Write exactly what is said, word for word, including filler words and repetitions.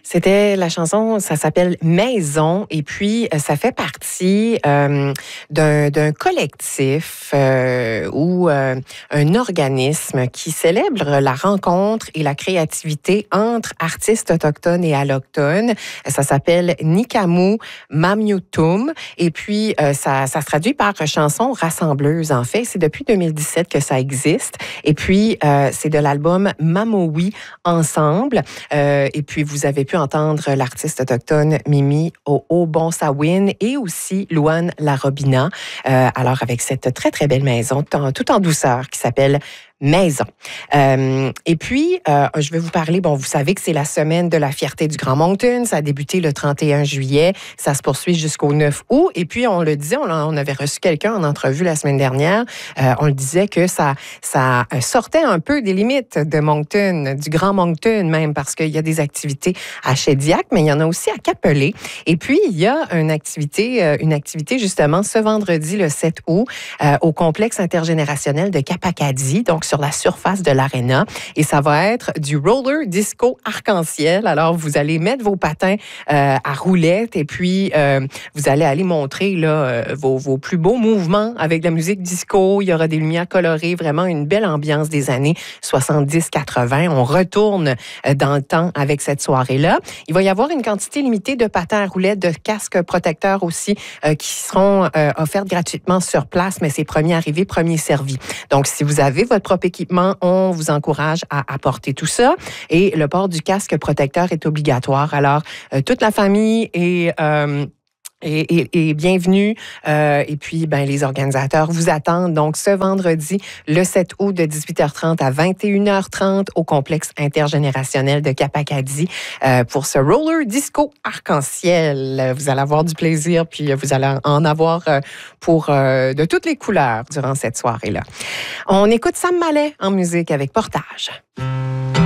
C'était la chanson, ça s'appelle Maison, et puis ça fait partie euh, d'un, d'un collectif euh, ou euh, un organisme qui célèbre la rencontre et la créativité entre artistes autochtones et allochtones. Ça s'appelle Nikamu Mamyutum, et puis euh, ça, ça se traduit par chanson rassembleuse. En fait, c'est depuis deux mille dix-sept que ça existe, et puis euh, c'est de l'album Mamowi Ensemble, euh, et puis vous avez pu entendre l'artiste autochtone Mimi O'Bonsawin et aussi Louane Larobina. Euh, alors, avec cette très, très belle maison, tout en douceur, qui s'appelle Maison. Euh, et puis, euh, je vais vous parler, bon, vous savez que c'est la semaine de la fierté du Grand Moncton. Ça a débuté le trente et un juillet. Ça se poursuit jusqu'au neuf août. Et puis, on le disait, on, on avait reçu quelqu'un en entrevue la semaine dernière. Euh, on le disait que ça, ça sortait un peu des limites de Moncton, du Grand Moncton même, parce qu'il y a des activités à Shediac, mais il y en a aussi à Capelé. Et puis, il y a une activité, une activité justement ce vendredi, le sept août, euh, au complexe intergénérationnel de Cap-Acadie, donc sur la surface de l'aréna. Et ça va être du roller disco arc-en-ciel. Alors, vous allez mettre vos patins euh, à roulettes et puis euh, vous allez aller montrer là, euh, vos, vos plus beaux mouvements avec la musique disco. Il y aura des lumières colorées, vraiment une belle ambiance des années soixante-dix quatre-vingt. On retourne euh, dans le temps avec cette soirée-là. Il va y avoir une quantité limitée de patins à roulettes, de casques protecteurs aussi euh, qui seront euh, offertes gratuitement sur place, mais c'est premier arrivé, premier servi. Donc, si vous avez votre propre équipement, on vous encourage à apporter tout ça. Et le port du casque protecteur est obligatoire. Alors, euh, toute la famille est... Euh, Et, et, et bienvenue. Euh, et puis, ben, les organisateurs vous attendent donc ce vendredi, le sept août, de dix-huit heures trente à vingt et une heures trente au complexe intergénérationnel de Cap-Acadie euh, pour ce roller disco arc-en-ciel. Vous allez avoir du plaisir, puis vous allez en avoir euh, pour euh, de toutes les couleurs durant cette soirée-là. On écoute Sam Mallet en musique avec Portage.